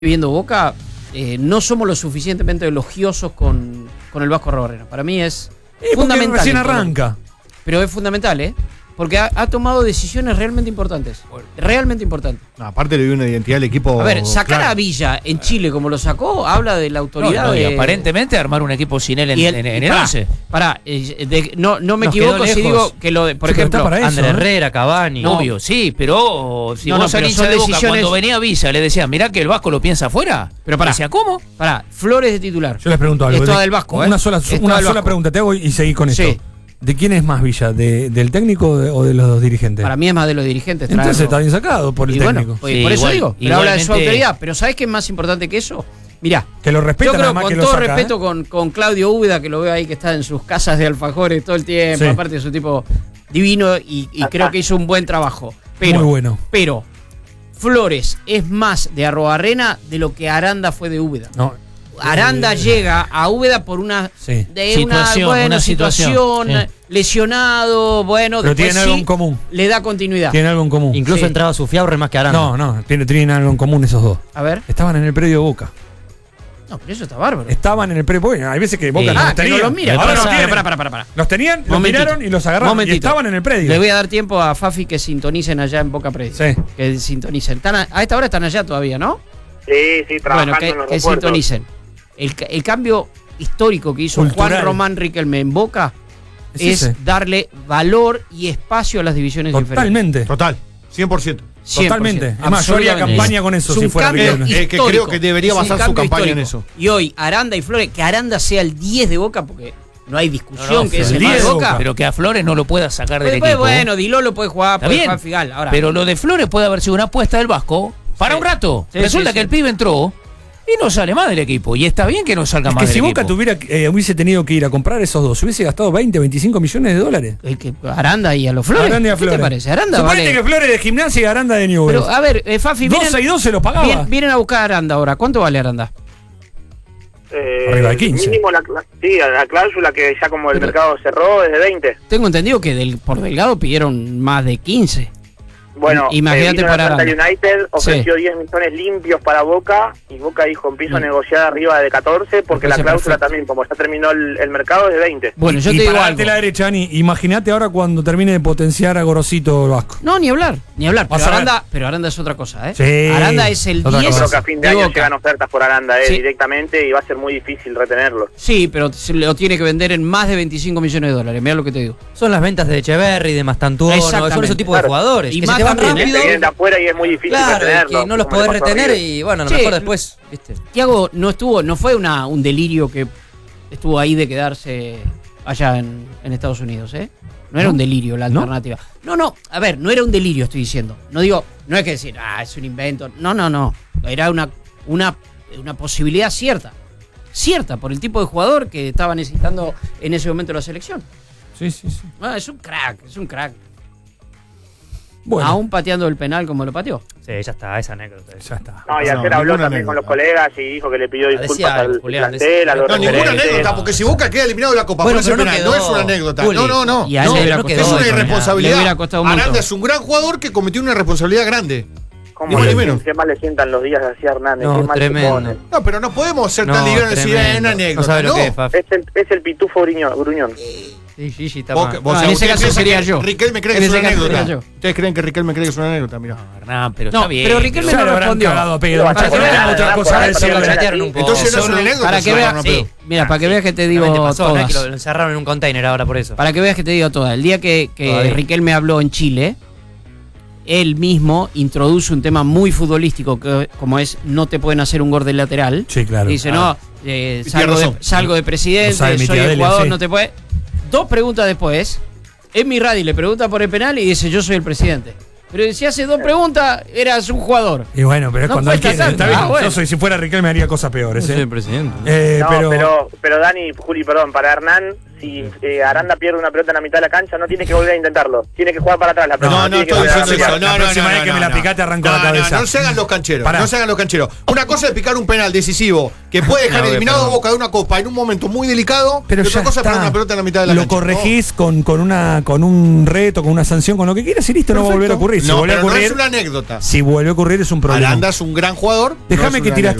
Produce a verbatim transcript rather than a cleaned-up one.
viendo Boca, eh, no somos lo suficientemente elogiosos con, con el Vasco Arrobarrena. Para mí es eh, fundamental. Recién arranca. Pero es fundamental, ¿eh? Porque ha, ha tomado decisiones realmente importantes. Realmente importantes. No, aparte le dio una identidad al equipo. A ver, sacar claro. a Villa en Chile como lo sacó, habla de la autoridad. No, no, y de... aparentemente armar un equipo sin él en, y el, en, en y el pará, once. Pará, eh, de, no, no me Nos equivoco quedó si lejos. digo que lo de, por Sí, pero ejemplo, está para eso, Andrés ¿eh? Herrera, Cavani. No. Obvio, sí, pero si No, vos no, sos pero hincha son de Boca, decisiones- cuando venía Villa le decían, mirá que el Vasco lo piensa afuera. Pero pará. Decía, ¿cómo? pará, Flores de titular. Yo les pregunto algo. Es toda de- del Vasco, ¿eh? Una sola, Es toda una del sola Vasco. pregunta te hago y seguí con esto. Sí. ¿De quién es más Villa? ¿De, ¿Del técnico o de, o de los dos dirigentes? Para mí es más de los dirigentes. Entonces traerlo. está bien sacado por el Y técnico. bueno, pues, Sí, por eso igual- digo, pero habla de su igualmente- autoridad. Pero ¿sabés qué es más importante que eso? Mirá, que lo yo respetan creo, nada más con que lo todo saca, respeto ¿eh? con, con Claudio Úbeda, que lo veo ahí que está en sus casas de alfajores todo el tiempo, Sí. aparte es un tipo divino y, y creo que hizo un buen trabajo. Pero, Muy bueno. Pero Flores es más de Arrobarrena de lo que Aranda fue de Úbeda. No, Aranda eh, llega a Úbeda por una, Sí. de Situación, una, bueno, una situación, situación, sí. lesionado, bueno, Pero después tienen algo sí en común. le da continuidad. Tienen algo en común. Incluso Sí. entraba su Fiaurre más que Aranda. No, no, tienen, tienen algo en común esos dos. A ver. Estaban en el predio de Boca. No, pero eso está bárbaro. Estaban en el predio. Bueno, hay veces que Boca Sí. no Ah, los que no tenía. los mira. Ahora Pará, los pará, tienen. pará, pará, pará, pará. Los tenían, los Momentito. miraron y los agarraron. Momentito. Y estaban en el predio. Le voy a dar tiempo a Fafi que sintonicen allá en Boca Predio. Sí. Que sintonicen. Están a, a esta hora están allá todavía, ¿no? Sí, sí, trabajando Bueno, que, en los que refuerzos. sintonicen. El, ca- el cambio histórico que hizo Cultural. Juan Román Riquelme en Boca Es es, ese. darle valor y espacio a las divisiones inferiores. Totalmente. Total, cien por ciento. cien por ciento. Totalmente. Además, yo haría Absolutamente. campaña con eso Es si un fuera cambio Riquelme. Eh, que histórico. creo que debería Es un basar su cambio campaña en histórico. eso. Y hoy, Aranda y Flores, que Aranda sea el diez de Boca, porque no hay discusión No, no, que es el el diez más de de Boca. Boca. Pero que a Flores no lo pueda sacar del Después, equipo. bueno, Dilolo puede jugar, Está puede bien, jugar Figal. Ahora, pero lo de Flores puede haber sido una apuesta del Vasco para Sí. un rato. Sí, Resulta sí, que sí. el pibe entró y no sale más del equipo. Y está bien que no salga Es más que del si equipo. Boca tuviera, eh, hubiese tenido que ir a comprar esos dos, hubiese gastado veinte, veinticinco millones de dólares. el que, Aranda y a los Flores. Aranda y a ¿Qué Flores. te parece? Aranda Suponete vale. que Flores de Gimnasia y Aranda de Newell's. Pero, a ver, eh, Fafi, vienen, doce y doce lo pagaba. vien- vienen a buscar a Aranda ahora. ¿Cuánto vale Aranda? Eh, Arriba de quince. Mínimo la, cla- sí, la cláusula que ya como el Pero- mercado cerró es de veinte. Tengo entendido que del, por Delgado pidieron más de quince. Bueno, Imagínate eh, vino para el Atlanta Aranda. United, ofreció diez millones limpios para Boca y Boca dijo empiezo a Mm. negociar arriba de catorce porque Me la parece cláusula perfecto. también, como ya terminó el, el mercado, es de veinte. Bueno, Y- yo y te digo para algo. darte la derecha, Ani, imagínate ahora cuando termine de potenciar a Gorosito el Vasco. No, ni hablar, ni hablar. Vas Pero a ver. Aranda, pero Aranda es otra cosa, ¿eh? Sí, Aranda es el otra diez cosa. Creo que a fin de, de año Boca. llegan ofertas por Aranda eh, Sí. directamente y va a ser muy difícil retenerlo. Sí, pero se lo tiene que vender en más de veinticinco millones de dólares. Mira lo que te digo. Son las ventas de Echeverry, de Mastantuono, son Exactamente. esos tipos Claro. de jugadores. Y que más se te van también, ¿eh? rápido. Te vienen de afuera y es muy difícil Claro, retenerlo. que no los como le podés pasó a retener River. y bueno, a lo Sí. mejor después, ¿viste? Tiago no estuvo, no fue una, un delirio que estuvo ahí de quedarse allá en, en Estados Unidos, ¿eh? No era un delirio la ¿No? alternativa. No, no, a ver, no era un delirio, estoy diciendo. No digo, no es que decir, ah, es un invento. No, no, no. Era una, una, una posibilidad cierta. Cierta, por el tipo de jugador que estaba necesitando en ese momento la selección. Sí, sí, sí. Ah, es un crack, es un crack. Bueno, Aún pateando el penal como lo pateó. Sí, ya está, esa anécdota. ya está. No, y No, ayer habló ninguna también con los anécdota. colegas y dijo que le pidió Decía disculpas algo, al Julián, plantel, a los No, ninguna referentes. anécdota, porque si Boca queda eliminado de la Copa Bueno, por ese pero no penal, no quedó, es una anécdota. Juli. No, no, no. Y a él no, le hubiera no costado es quedó una eso, irresponsabilidad. Le hubiera costado un montón. Aranda es un gran jugador que cometió una responsabilidad grande. ¿Cómo Ni más le- ni menos. qué mal le sientan los días así a Hernández? No, qué mal se tremendo. pone. No, pero no podemos ser No, tan livianos y decir, tremendo. es una No anécdota. sabe lo No. que es, Fafi. Es el, es el pitufo gruñón. gruñón. Sí, sí, sí, está Vos, mal. vos, No, o sea, en ese ustedes caso piensan sería que yo. Riquelme cree En que es ese una caso anécdota. sería yo. Ustedes creen que Riquelme cree que es una anécdota, mira. No, Hernán, pero No, está bien. pero Riquelme Ya no lo habrán respondió. cagado a pedo. Pero Muchachos, para que tenemos vean, otra para cosa que a vean, decirle. para que chatearon un poco. Entonces no es solo- una anécdota. Para que se veas, agarran a sí, pedo. mira, para que veas que te digo Realmente pasó, ¿no? todas. Que lo encerraron en un container ahora por eso. Para que veas que te digo todas. El día que, que Todavía. Riquelme habló en Chile, él mismo introduce un tema muy futbolístico, que, como es no te pueden hacer un gol de lateral. Sí, claro. Dice, Ah. no, eh, Y tiene salgo, de, razón. salgo de presidente, Lo sabe mi soy tía el Delia, jugador, sí. no te puede. Dos preguntas después, en mi radio le pregunta por el penal y dice, yo soy el presidente. Pero si hace dos preguntas, eras un jugador. Y bueno, pero es No cuando él cuesta quiere. tanto. Está bien. Ah, bueno. Yo soy, si fuera Riquelme haría cosas peores. Yo soy ¿eh? el presidente. Eh, No, pero, pero... pero Dani, Juli, perdón, para Hernán si eh, Aranda pierde una pelota en la mitad de la cancha, no tiene que volver a intentarlo. Tiene que jugar para atrás la pelota. No, no, tiene que estoy volver a diciendo la eso. pelota. No, La no, próxima no, vez no, que me no, la picaste no. arranco No, la cabeza. No, no se hagan los cancheros. Pará. No se hagan los cancheros. Una cosa es picar un penal decisivo que puede dejar No, eliminado a perdón. Boca de una copa en un momento muy delicado. Pero y otra ya cosa es está. poner una pelota en la mitad de la Lo cancha. corregís con, con, una, con un reto, con una sanción, con lo que quieras y listo, no va a volver a ocurrir. Si No, vuelve a pero no ocurrir, es una anécdota. si vuelve a ocurrir es un problema. Aranda es un gran jugador. no Déjame es que una tiraste